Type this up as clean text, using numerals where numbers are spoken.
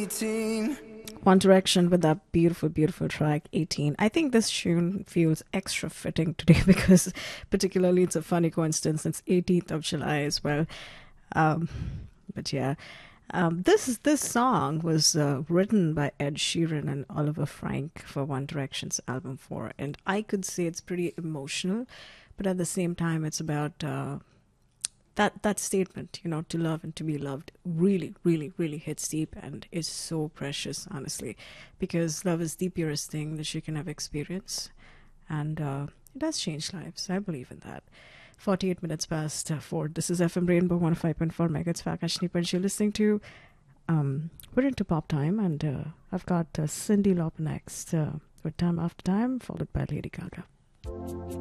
18. One Direction with that beautiful, beautiful track 18. I think this tune feels extra fitting today because particularly it's a funny coincidence. It's 18th of July as well. Um, but yeah, this song was written by Ed Sheeran and Oliver Frank for One Direction's album 4. And I could say it's pretty emotional, but at the same time it's about that statement, to love and to be loved, really, really, really hits deep and is so precious, honestly, because love is the purest thing that you can ever experience, and it does change lives. I believe in that. 48 minutes past 4. This is FM Rainbow 105.4 megahertz. Fakashni Punch. You're listening to we're into pop time, and I've got Cyndi Lauper next with Time After Time, followed by Lady Gaga.